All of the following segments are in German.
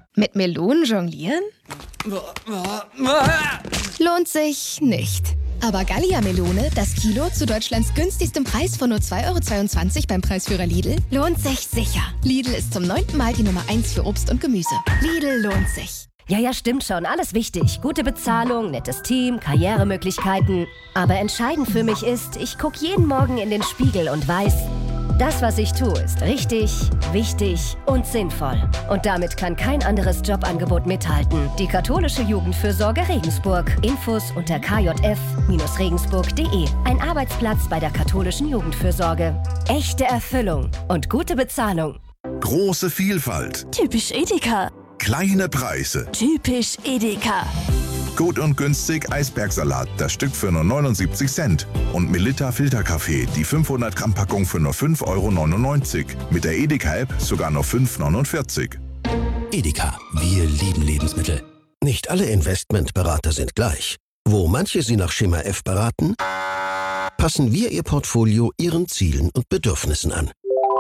Mit Melonen jonglieren? Lohnt sich nicht. Aber Gallia-Melone, das Kilo zu Deutschlands günstigstem Preis von nur 2,22 € beim Preisführer Lidl, lohnt sich sicher. Lidl ist zum 9. Mal die Nummer 1 für Obst und Gemüse. Lidl lohnt sich. Ja, stimmt schon. Alles wichtig. Gute Bezahlung, nettes Team, Karrieremöglichkeiten. Aber entscheidend für mich ist, ich gucke jeden Morgen in den Spiegel und weiß, das, was ich tue, ist richtig, wichtig und sinnvoll. Und damit kann kein anderes Jobangebot mithalten. Die katholische Jugendfürsorge Regensburg. Infos unter kjf-regensburg.de. Ein Arbeitsplatz bei der katholischen Jugendfürsorge. Echte Erfüllung und gute Bezahlung. Große Vielfalt. Typisch Edeka. Kleine Preise. Typisch Edeka. Gut und günstig Eisbergsalat, das Stück für nur 79 Cent. Und Melitta Filterkaffee, die 500 Gramm Packung für nur 5,99 €. Mit der Edeka-App sogar nur 5,49 €. Edeka, wir lieben Lebensmittel. Nicht alle Investmentberater sind gleich. Wo manche Sie nach Schema F beraten, passen wir Ihr Portfolio Ihren Zielen und Bedürfnissen an.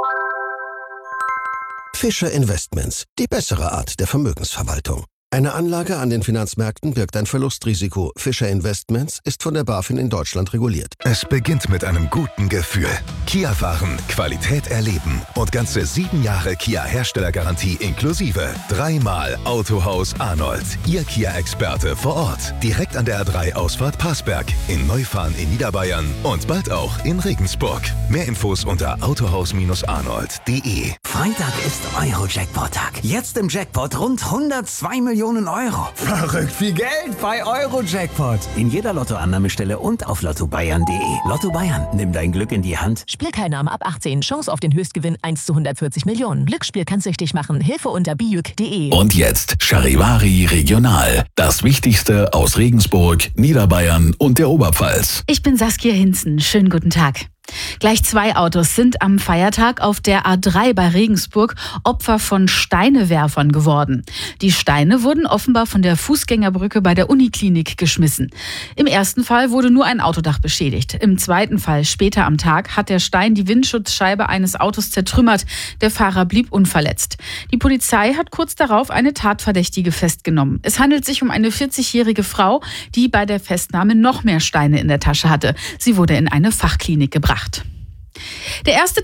Fischer Investments, die bessere Art der Vermögensverwaltung. Eine Anlage an den Finanzmärkten birgt ein Verlustrisiko. Fischer Investments ist von der BaFin in Deutschland reguliert. Es beginnt mit einem guten Gefühl. Kia fahren, Qualität erleben und ganze 7 Jahre Kia-Herstellergarantie inklusive. 3-mal Autohaus Arnold. Ihr Kia-Experte vor Ort. Direkt an der A3-Ausfahrt Passberg. In Neufahren in Niederbayern und bald auch in Regensburg. Mehr Infos unter autohaus-arnold.de. Freitag ist Euro-Jackpot-Tag. Jetzt im Jackpot rund 102 Millionen €. Verrückt viel Geld bei Euro-Jackpot. In jeder Lottoannahmestelle und auf lottobayern.de. Lotto Bayern, nimm dein Glück in die Hand. Spielteilnahme ab 18. Chance auf den Höchstgewinn 1 zu 140 Millionen. Glücksspiel kann süchtig machen. Hilfe unter bijuk.de. Und jetzt Charivari Regional. Das Wichtigste aus Regensburg, Niederbayern und der Oberpfalz. Ich bin Saskia Hinzen. Schönen guten Tag. Gleich 2 Autos sind am Feiertag auf der A3 bei Regensburg Opfer von Steinewerfern geworden. Die Steine wurden offenbar von der Fußgängerbrücke bei der Uniklinik geschmissen. Im ersten Fall wurde nur ein Autodach beschädigt. Im zweiten Fall, später am Tag, hat der Stein die Windschutzscheibe eines Autos zertrümmert. Der Fahrer blieb unverletzt. Die Polizei hat kurz darauf eine Tatverdächtige festgenommen. Es handelt sich um eine 40-jährige Frau, die bei der Festnahme noch mehr Steine in der Tasche hatte. Sie wurde in eine Fachklinik gebracht. Der erste